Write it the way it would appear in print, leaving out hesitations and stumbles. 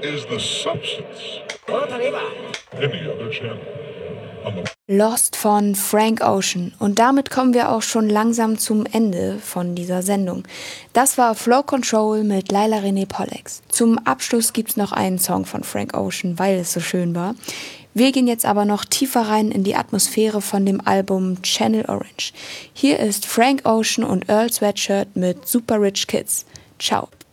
is the substance. In the other channel. Lost von Frank Ocean. Und damit kommen wir auch schon langsam zum Ende von dieser Sendung. Das war Flow Control mit Laila Renee Pollex. Zum Abschluss gibt's noch einen Song von Frank Ocean, weil es so schön war. Wir gehen jetzt aber noch tiefer rein in die Atmosphäre von dem Album Channel Orange. Hier ist Frank Ocean und Earl Sweatshirt mit Super Rich Kids. Ciao.